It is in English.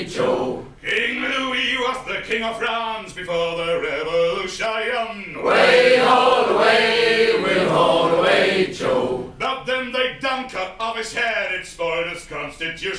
Joe. King Louis was the king of France before the revolution. Way all away, we'll haul away, Joe. But then they done cut off his head, it spoiled his constitution.